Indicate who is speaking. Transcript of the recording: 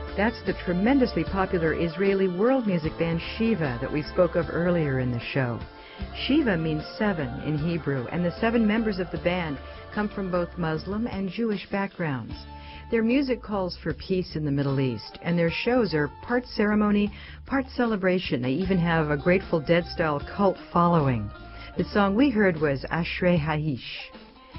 Speaker 1: That's the tremendously popular Israeli world music band Shiva that we spoke of earlier in the show. Shiva means seven in Hebrew, and the seven members of the band come from both Muslim and Jewish backgrounds. Their music calls for peace in the Middle East, and their shows are part ceremony, part celebration. They even have a Grateful Dead-style cult following. The song we heard was Ashrei Haish.